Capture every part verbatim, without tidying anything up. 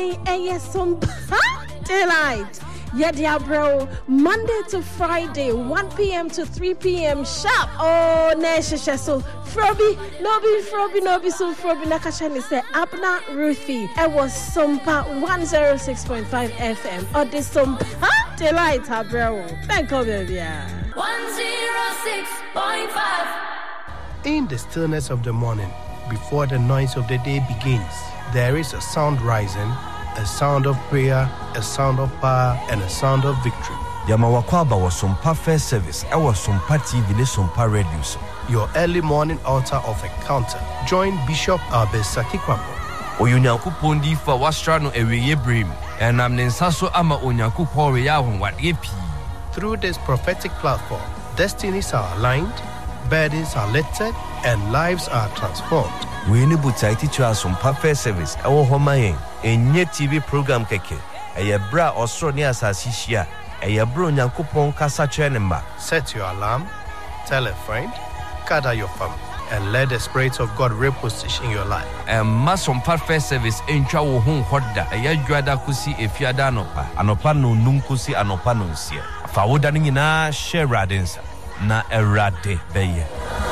And yes, some daylight. Yeah, dear bro. Monday to Friday, one p.m. to three p.m. sharp. Oh, Nesha. So, Froby, Nobi, Froby, Nobi, so Froby, Nakashani say, Abna Ruthie. It was Sumpa one oh six point five F M. Or this Sumpa daylight, bro. Thank you, baby. one oh six point five. In the stillness of the morning, before the noise of the day begins, there is a sound rising, a sound of prayer, a sound of power, and a sound of victory. Yamawakwaba was Sumpa First Service. I was Sumpa T V, Sumpa Radio. Your early morning altar of encounter. Join Bishop Albesaki Kwapo. Oyunyaku Pondi for Wastrano Eweye Brim, and I'm Nensaso Ama Onyaku Poriya what epi. Through this prophetic platform, destinies are aligned, burdens are lifted, and lives are transformed. We need to teach you some First Service. Our home a new T V program keke. A bra Australia Sasisia. A bro Nyankupon Kasa Chenemba. Set your alarm, tell a friend, gather your family, and let the Spirit of God reposition your life. And Mason First Service in Chawo Home Hoda. A Yajuada Kusi if Yadanopa. Anopano Nunkusi Anopanunsia. Fawodanina share radins. Na erade beye.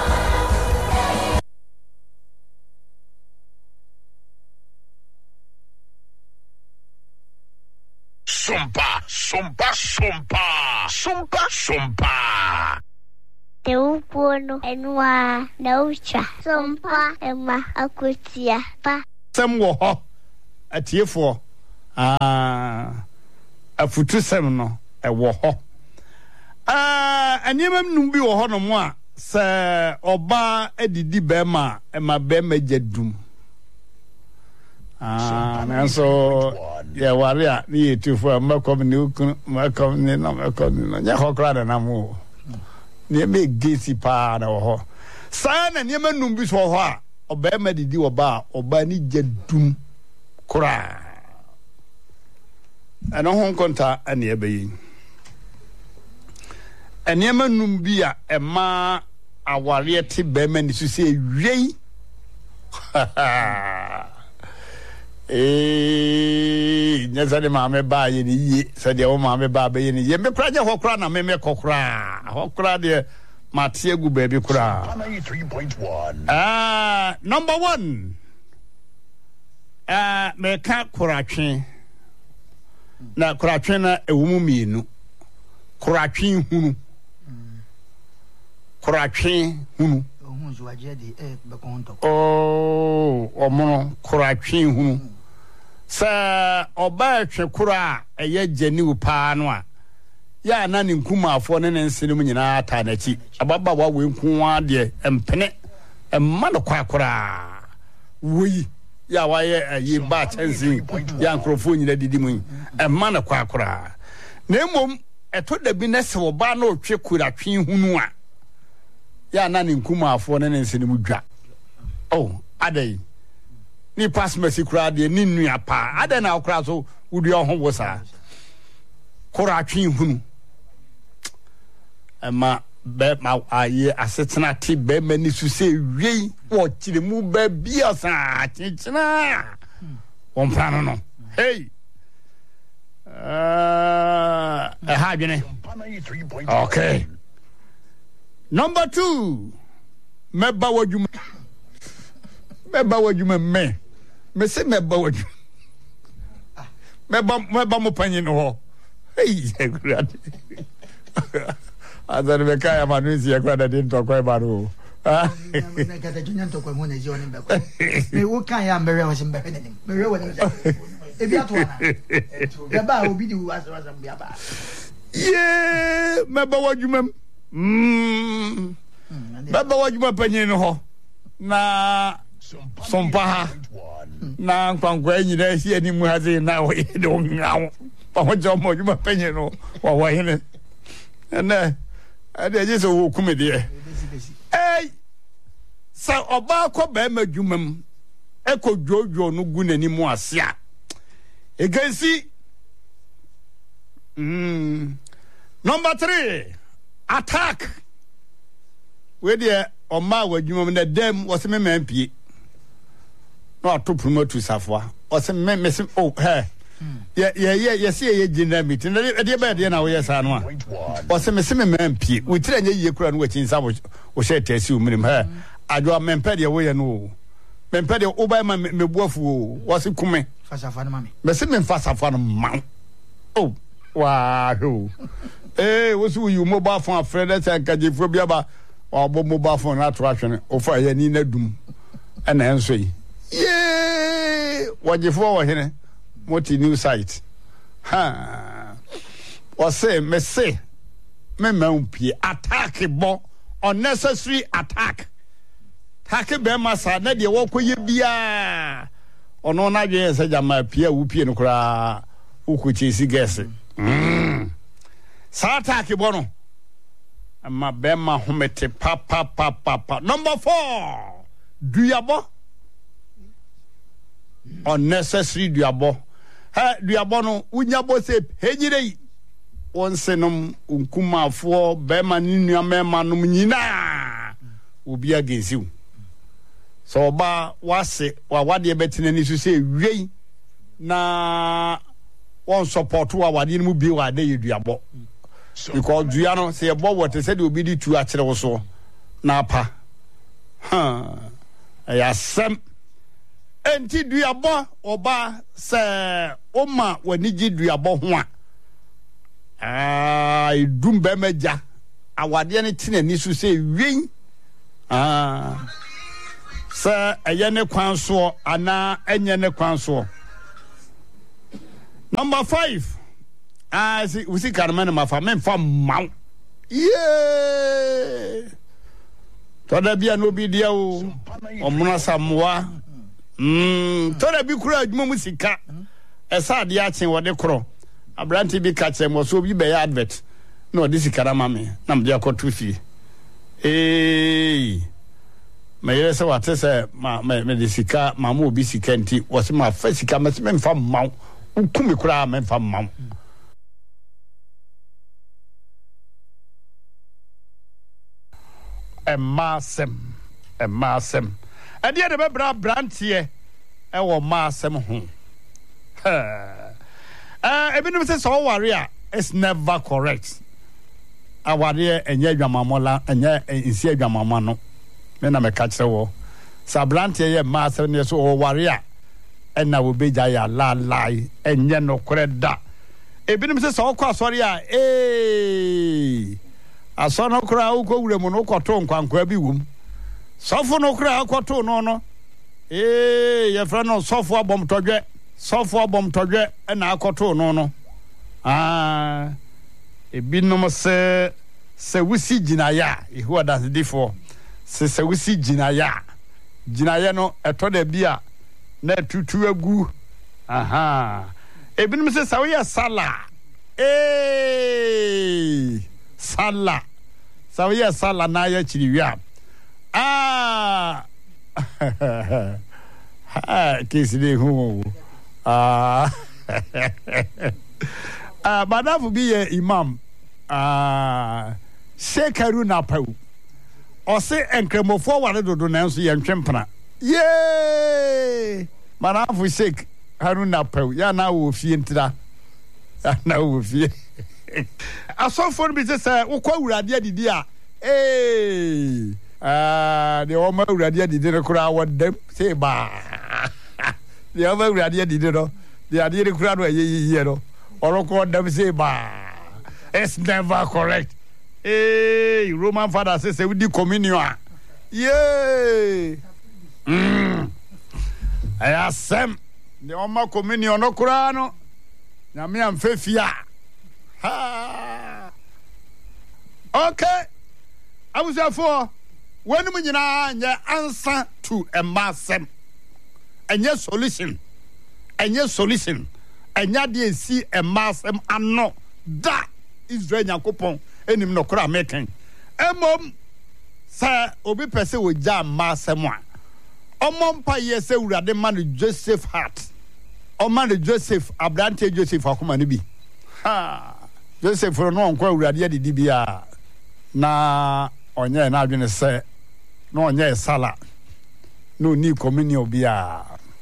Sumpa, sumpa, sumpa, sumpa, sumpa. Eu pono enwa naucha sumpa ema akutia pa. Sem wo ho atiefo ah afutu sem no e wo ho. Ah anyemam num bi wo ho no mo a se oba edidi be ma e ma be ma jadum. Ah, so yeah, warrior, ni tu for makom ni makom ni na makom ni na nya hokra na mo. Ni me gesi pa na ho. Sa na ni manum bi so ho a oba ma didi oba oba ni jadum kura. Ana hon konta ani ebeyi. Ani manum bi a e ma aware te be ma ni so se wiei. Eh, nyeza de maame ba ye ni ye, se de o maame ba be ye ni ye. Me kra je hokra na me me kokra. Hokra de matie gu ba bi kra. ninety-three point one. Ah, number one. Ah, me ka kuratwe. Na kuratwe na ewumu mienu. Kuratwe hunu. Kuratwe hunu. Oh, omo kuratwe hunu. Sa oba twe kura eye jeni upa no a ya na ne nkumafo ne ne nsenum nyina ata na chi ababa wa we nkuwa de empene emma no kwa kura woyi ya wa ye yi ba chansi ya nkrofo nyina didi mu emma no kwa kura na emom eto da bi na se oba na otwe kura twe hunu a ya na ne nkumafo ne ne nsenum dwa oh adai ni pass mercy kura de ni nua pa ada na okra so wudi ho wosa kura twi hunu ama be ma aye asetena ti be mani su se wiei wo kire mu ba bia sa chichina won plano no hey uh eh ha bine okay number two meba wajuma meba wajuma me me se meba wajuma meba meba mo panyin ho hey grad azan me kaya manuzi ya kwa dadi nto kwa baro ah me kata junya nto kwa mo na ji oni be kwa me wo kan ya mere wo simbe pe nim mere wo nim e bi atwana ya ba obi di wasa wasa mbia ba ye meba wajuma mm meba wajuma panyin ho na sompa na kwankwa nyina si ani mu haze na wo ye do ngawo pa ho jo mo juma panyin no wa wa hene na ade je so wo kumede eh sa oba ko ba ma dwumam e ko dwojo no gu nani mu ase a e gansi mm number three attack we dey o ma wa dwumam na dem wo se me mampie no ato promote safwa o se me me oh hey ye ye ye ye se ye general meeting na de be de na wo ye sa no a o se me se me mampie wo tira nya ye kura no wakin sa wo she tesi wo minim he adwo mempe de wo ye no mempe de wo ba ma me buafu o wo se kume fasafa no mami me se me fasafa no ma oh wa ho eh wo su you mobile phone afrede se kaje fo bia ba obo mobile phone na to ahwene o fa ye ni na dum ana enso yi ye wajefo wo hene moti new site ha o say me say me mampie attack bo unnecessary attack attack be masa na de wo koye bia ono na dwe se jama pie wu pie no kura ukuchi si gese mm sa attack bo no ama be ma homete pa pa pa pa. Number four, duyabo unnecessary duyabo. Ha duyabo no unyabo se hejire wonse nom unkumafo be ma nua mema nom nyina obi agensiw so ba wase wa wade betene ni so se wei na won support wa wade ni mu bi wa de duyabo because duya no se ebo wote se de obi di tu akere wo so na pa ha ya sem enti duyabo oba se oma wani gi duyabo ho a ah idum be meja awade ne tene ni so se win ah se eye ne kwan so ana enye ne kwan so. Number five, ah si usi karman ma fa men fa maw yeah to da bia no bi dia o omuna samwa mm to da bi kura adwuma mu sika esa de a chen wode kro abranti bi ka chem so bi be ya advert no de sika ma me na me akoto fie eh me yere se wate se ma me de sika ma mo bi sika nti wo se ma fa sika me se me fa maw ukumi kura me fa maw emasem emasem ade de be bra brantie e wo masem ho eh ebinum se so ware a it's never correct aware enye adwamamola enye insi adwamama no me na me ka kire wo sa brantie ye masem ne so wo ware a ena wo beja ya la lai enye no koreda ebinum se so kwa sori a eh asono kura uko wure mu no koto nkwankwa bi wum sofo no kura koto no no eh ye fra no sofo abom todwe sofo abom todwe na akoto no no ah ebinom se se wusi ginaya ihu ada difo se se wusi ginaya ginaya no eto da bia na tutu agu aha ebinom se sawo ya sala eh sala sawo ya sala na ya chiriwia ah ha kesi de hu ah ah badafu bi ye imam ah shekaru na pau o se enkremofo ware dodo na nso ye ntwempena ye badafu shek haruna pau ya na wo fie ntira ya na wo fie asofo bi se ukwa urade adidi a eh ah de o ma urade adidi ne kura wadam se ba de o ma urade adidi no de ade ne kura no ayeyiye no oroko wadam se ba it's never correct eh Roman father say say we di communion yeah mm aya sem de o ma communion no kura no na me am fefia ha okay I was there for when we nyina nya answer to a massem enya solution enya solution enya de si a massem ano da Israel yakopon enim no kora meken emom sa obi pese wo ja massem a omom pa ye se urade man Joseph Hart o man Joseph Abrante Joseph akoma ne bi ha Joseph no nkwa urade adidi bia na onye na adwene se na onye sala no ni communion bia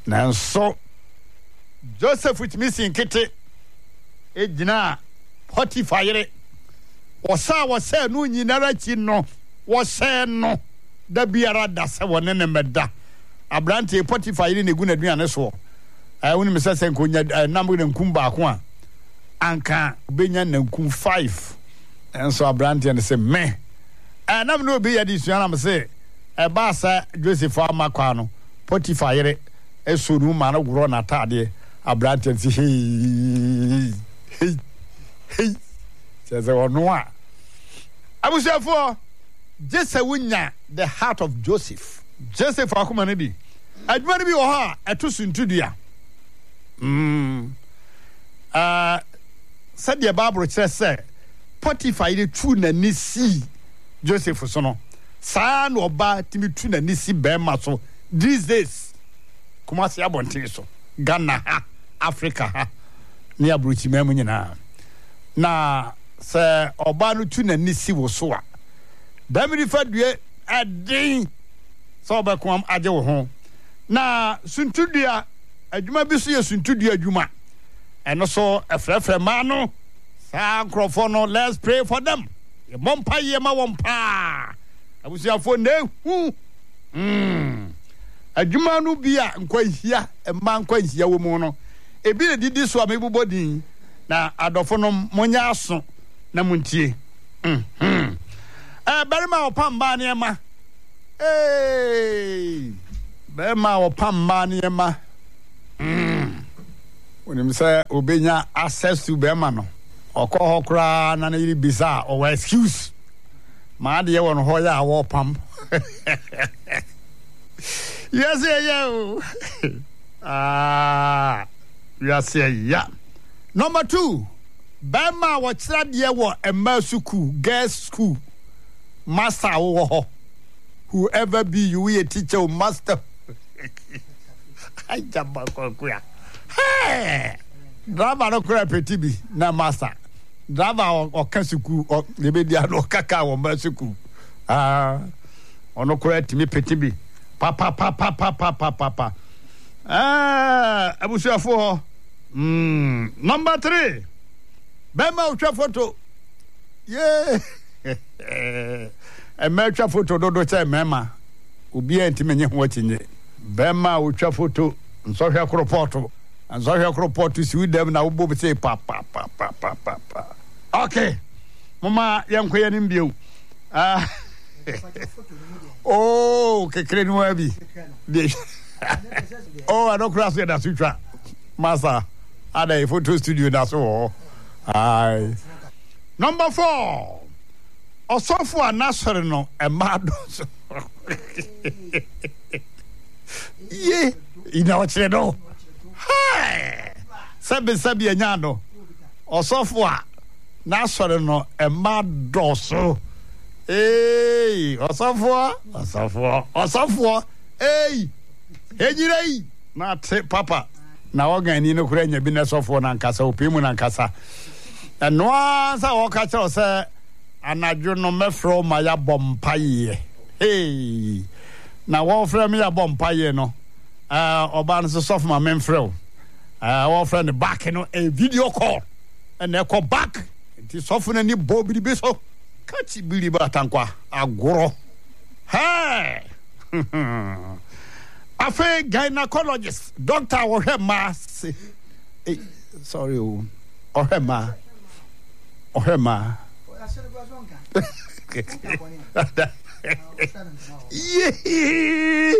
nanso Joseph with missing kete ejina Potiphar yere osa wose no nyinara chi no wose no da biara da se wone ne meda abrante Potiphar yere ne gu na duane so ai woni me sese nkonya nam ne nkum ba ko a anka benya na nkum five enso abrante ne se me nam no be ya di suana me se e ba sa Joseph amakwa no Potiphar yere esonu ma na gro na tade abrante se hey hey hey says ono a abusefo Jesse wunya the heart of Joseph Joseph akoma ne bi adwuma ne bi wo ha eto suntudua mm ah said the Bible says Potiphar ile tu na nisi Joseph so no saa no oba timi tu na nisi be ma so these days kuma se abonte so Ghana ha Africa ha ni abrochi memu nyina na se oba no tu na nisi wo so a damiri fadue adin so oba kom age wo ho na suntudua adwuma bi so ye suntudua adwuma eno so efrefre ma no sa krofo no let's pray for them ye mompa ye ma wompa abusiafo ne hu mm adwuma no bia nkwanhia emma nkwanhia wo mu no ebi ne didi so amebobodin na adofo no monya aso na muntie mhm eh berima opamba ne ma eh berima opamba ne ma mm onim say obenya access to berima no okọ hokra na na yiri bisa o excuse ma de ye won ho ya wo pam yes yeah ah yes yeah number two Bama wa kira de wo emma school girls school master wo ho whoever be you a teacher or master ai jamba ko kuya hey drama no kura petibi na master drama o kasuku o lebe dia no kaka wo masuku ah ono kura timi petibi pa pa pa pa pa pa pa pa ah abusuafo mm number three Bema utwa photo yeah e me twa photo dodo che mema obi antimenye ho achinye Bema utwa photo nso hwe kropoto nso hwe kropoto si udem na wo say pa pa pa pa pa pa okay mama yankoye ni mbiew ah oh kekere ni wabi oh adokra so da sutra masa ada photo studio da so Aye. Number four. Osofo anasore no e mado. Ye, ina ochire do. Hai. Sabe sabe anyado. Osofo a nasore no e mado so. Hey, osofo, osofo, osofo. Hey. Ejirei. Na te papa. Na ogani no kura nya bi na sofo na nkasa opemu na nkasa. Eno ansa wo ka kire se anadwo no mefro ma ya bompaye hey na wo frɛ me ya bompaye no ah oba no so sof ma memfrɛ ah wo frɛ ne back no a video call and e call back ti sof na ni bo bi bi so ka chi biri ba tankwa agoro hey afa gynecologist doctor wo hwe ma eh sorry o o hwe ma Ohema. Yeah.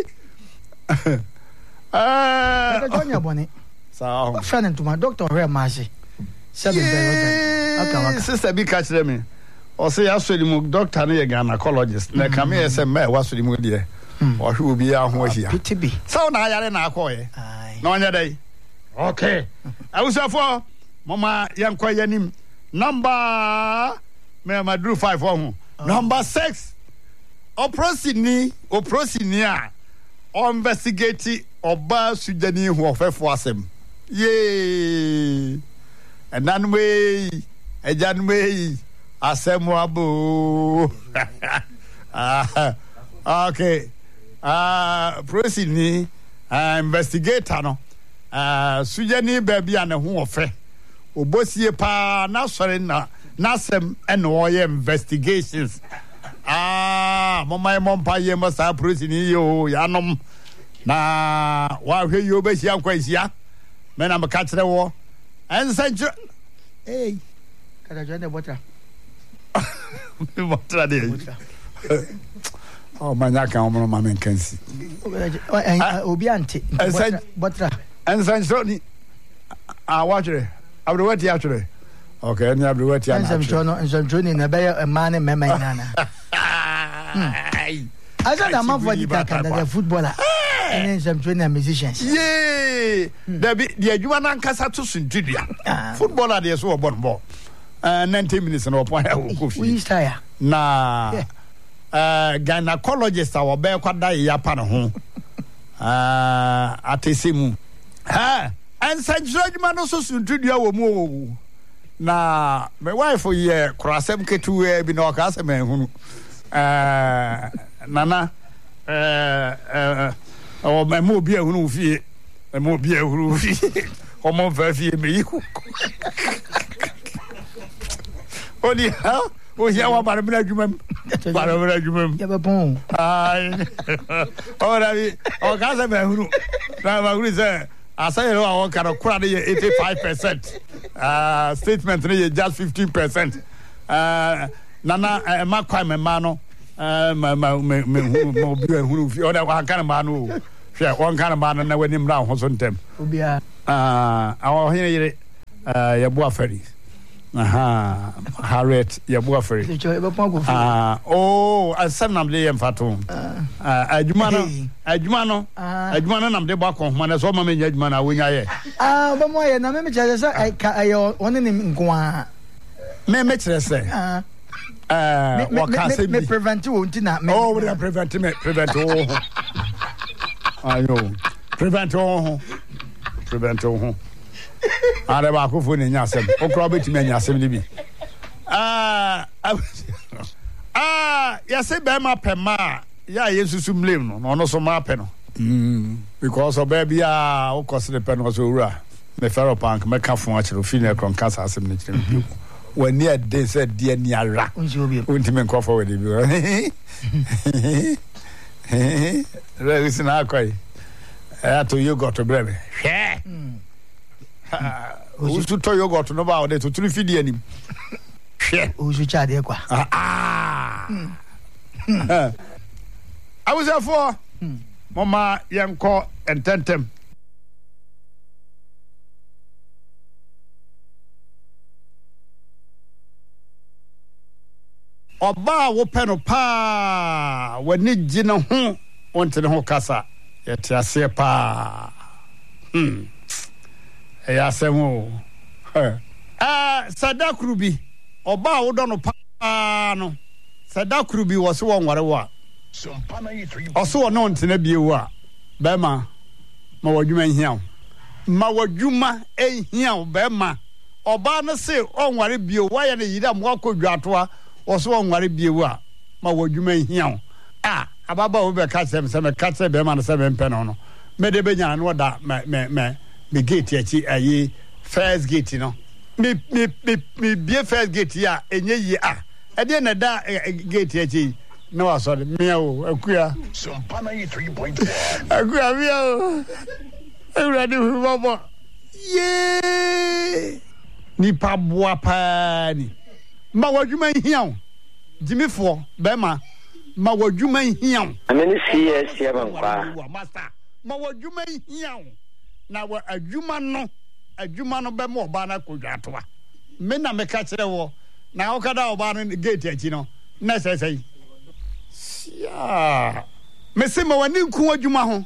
Ah. Jonya boni. So. Friend to my doctor Ohema she. Seven very okay. Sister be catch them. O say asori mu doctor na gynecologist. Na come here say me wasori mu de. O hwe obi a ho ahia. P T B. So na yare na akoye. Na onya dai. Okay. Awusafo mama yankwa yanim. Number me madru five oh. Number six. Oprosini, oprosini a o investigate oba sujani hu ofefo asem. Yay. And then we ejan we asem wabo. Ah. Okay. Ah, prosini uh, investigator no uh, sujani baby and who ofe obosie pa na sori na na sem and oye investigations ah mama mompa ye masa prison yo yanom na wa hwe yo be sia kwazia me na me ka kire wo ensanjo eh kada jende botra botra de oh manya kan omo ma men kansi obi ante botra ensanjo ni ah watchere abdo wati actually okay ni abdo wati ana ensanjo no ensanjo ni na be e ma ne mema nana asa da man for the takanda footballer and ensanjo na musicians yeah da bi the adwuma na nkasa to suntudia footballer dey so obon ball uh ninety minutes na opo ya kofi we style na uh gynecologist a obe kwada ya pa ne ho uh atesimu ha ensanjo adwuma no so suntudia wo mu na my wife ye krasem ketu e bi na ka asem ehunu eh nana eh eh o me mo bi ehunu fie me mo bi ehunu fie o mo va fie me yiku oni ha o ya wa bara mena djumam bara mena djumam ya be bon ai ora bi o ka asem ehunu na ma guri se asay ro awon kara kura de eighty-five percent uh statement ne just fifteen percent uh nana uh, ma kwa me ma no uh ma ma me me mo bi ehunu fi o da kwa kan ma no hwe won kan ma no na wani mra ho so ntem obia uh awon hene yire uh ya bo afari aha Harriet ya bo afari ah oh asem nam le yem fato ah adwuma no adwuma no adwuma no nam de ba ko homa na so ma me nya adwuma na wonya ye ah ba mo ye na me me chere se ai one ni nkoa me me chere se ah eh wa ka se bi me prevent wo ntina me oh we prevent me prevent oh ayo prevent oh prevent oh ara ba ko fo ni nya asem okra beti me nya asem ni bi ah ah ya se be ma pema ya yesusu mlem no no no so ma pe no mm because of baby ah o ko se pe no so ura me fero pank me ka fon a chiro fi na kron kasa asem ni chiro bi wani ade se de ni ara unti me ko forward bi re isi na akwai eh to yogurt brebe hwe usu to yogurt no ba o de to three feed anim hwe usu cha de kwa ah I was there for mama yanko ententem oba wo peno pa wani gina ho onte ne ho kasa yete ase pa hmm e ya semo ah sadakuru bi oba wo do no pa no sadakuru bi wo se won ware wo oso no onte na bi ewu a be ma ma wadwuma hia ma wadwuma ehia be ma oba no se onware bi o wa ya ne yida mo akodwato oso onware biewu a ma wadwuma hia ah ababa wo be ka sem sem ka se be ma no se be mpe no no me de be nya no da me me me me gate achi ayi first gate no me me me bie first gate ya enye yi ah e de na da gate achi no aso de me o akua Sompa ninety-three point one akua me o ewrade hu bobo ye ni pa boa pa ni ma wadwuma hia Jimifo bema ma wadwuma hia amene sie sie bankwa master ma wadwuma hia na wa adwuma no adwuma no bema oba na kodwatoa me na me ka kire wo na okada oba no gate achi no na sesei ya me se ma wani nku adwuma ho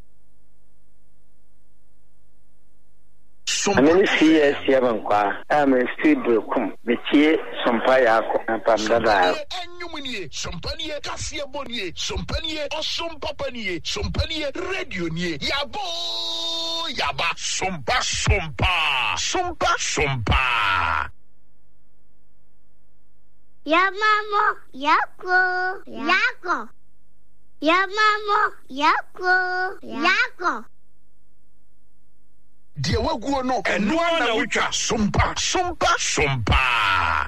amene sie sie bankwa ame still kum betie sompa yako apamdada enyumunie sompanie kasie bonie sompanie osompapanie sompanie radio nie yabo yaba sompa sompa sompa sompa ya mamo yako yako Yamamo, yako, yako. Deɛ waguo no ɛnoa na wotwa sompa sompa sompa